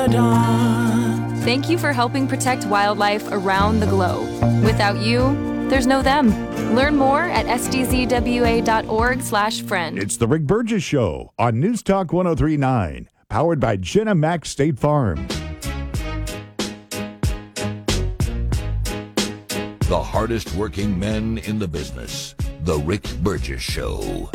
dawn. Thank you for helping protect wildlife around the globe. Without you, there's no them. Learn more at sdzwa.org/friend. It's the Rick Burgess Show on News Talk 103.9, powered by Jenna Mac State Farm. The hardest working men in the business. The Rick Burgess Show.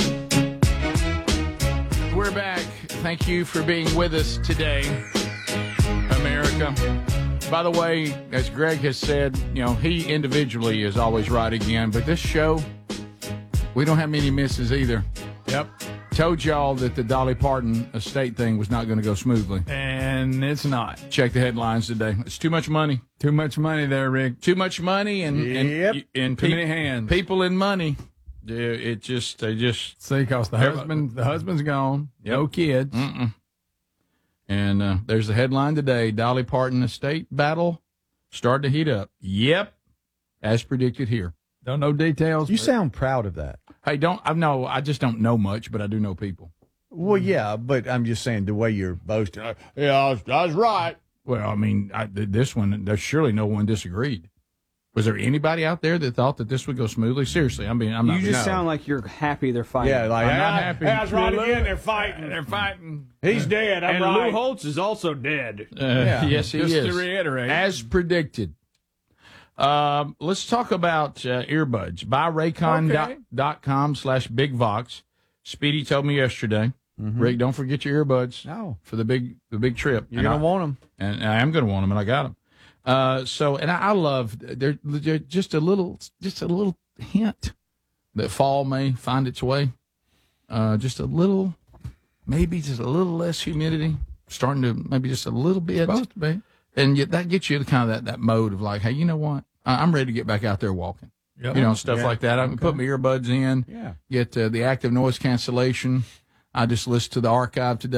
We're back. Thank you for being with us today, America. By the way, as Greg has said, he individually is always right again, but this show, we don't have many misses either. Yep. Told y'all that the Dolly Parton estate thing was not going to go smoothly. And it's not. Check the headlines today. It's too much money. Too much money there, Rick. Too much money and Too many hands. People in money. They just see, because the husband's gone. Yep. No kids. Mm-mm. And there's the headline today: Dolly Parton estate battle started to heat up. Yep, as predicted here. Don't know details. You sound proud of that. Hey, I just don't know much, but I do know people. Well, yeah, but I'm just saying the way you're boasting. Yeah, I was right. Well, I mean, this one, there's surely no one disagreed. Was there anybody out there that thought that this would go smoothly? Seriously, I'm not. You just sound like you're happy they're fighting. Yeah, like, I'm not happy. I was right again. They're fighting. They're fighting. He's dead. I'm and right. Lou Holtz is also dead. Yes, he just is. To reiterate. As predicted. Let's talk about earbuds. Buy Raycon.com/BigVox. Speedy told me yesterday. Mm-hmm. Rick, don't forget your earbuds. No. For the big trip. You're going to want them. And I am going to want them, and I got them. I love, they're just a little hint that fall may find its way. Just a little, maybe just a little less humidity, starting to maybe just a little bit. Supposed to be. And yet that gets you kind of that mode of like, hey, you know what? I'm ready to get back out there walking. Yep. Stuff like that. I can put my earbuds in, get the active noise cancellation. I just listened to the archive today.